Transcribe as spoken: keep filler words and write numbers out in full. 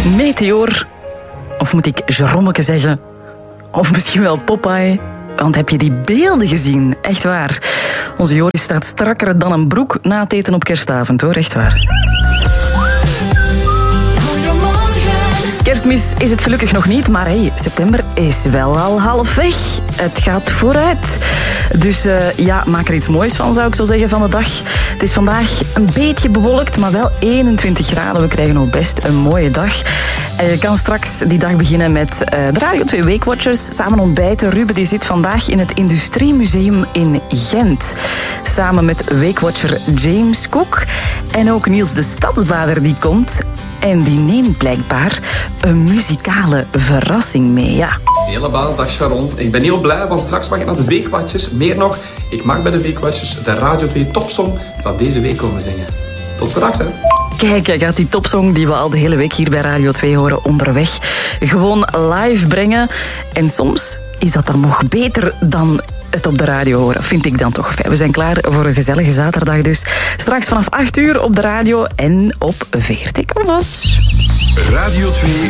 Meteor, of moet ik Jerommeke zeggen, of misschien wel Popeye, want heb je die beelden gezien? Echt waar. Onze Joris staat strakker dan een broek na het eten op kerstavond, hoor, echt waar. Kerstmis is het gelukkig nog niet, maar hey, september is wel al half weg. Het gaat vooruit. Dus uh, ja, maak er iets moois van, zou ik zo zeggen, van de dag. Het is vandaag een beetje bewolkt, maar wel eenentwintig graden. We krijgen nog best een mooie dag. En je kan straks die dag beginnen met uh, de Radio twee Weekwatchers. Samen ontbijten. Ruben die zit vandaag in het Industriemuseum in Gent. Samen met Weekwatcher James Cook. En ook Niels de Stadsbader die komt. En die neemt blijkbaar een muzikale verrassing mee, ja. Helemaal, dag Sharon. Ik ben heel blij, want straks mag ik naar de Weekwatchers. Meer nog, ik mag bij de Weekwatchers de Radio twee topsong van deze week komen zingen. Tot straks, hè. Kijk, hij gaat die topsong die we al de hele week hier bij Radio twee horen onderweg gewoon live brengen. En soms is dat dan nog beter dan het op de radio horen, vind ik dan toch. We zijn klaar voor een gezellige zaterdag dus. Straks vanaf acht uur op de radio en op V R T Canvas. Radio twee